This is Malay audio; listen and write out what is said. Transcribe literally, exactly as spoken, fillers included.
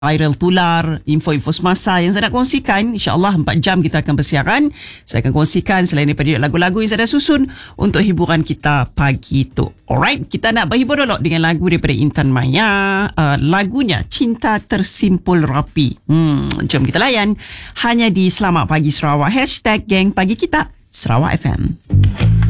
viral tular, info-info semasa yang saya nak kongsikan. InsyaAllah empat jam kita akan bersiaran. Saya akan kongsikan selain daripada lagu-lagu yang saya dah susun untuk hiburan kita pagi tu. Alright, kita nak berhibur dulu dengan lagu daripada Intan Maya. Uh, lagunya Cinta Tersimpul Rapi. Hmm, jom kita layan. Hanya di Selamat Pagi Sarawak. Hashtag Geng Pagi Kita Sarawak F M.